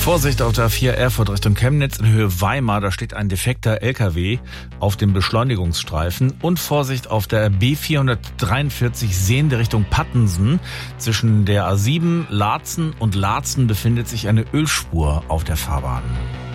Vorsicht auf der A4 Erfurt Richtung Chemnitz in Höhe Weimar, da steht ein defekter LKW auf dem Beschleunigungsstreifen. Und Vorsicht auf der B443 sehende Richtung Pattensen. Zwischen der A7 Laatzen und Laatzen befindet sich eine Ölspur auf der Fahrbahn.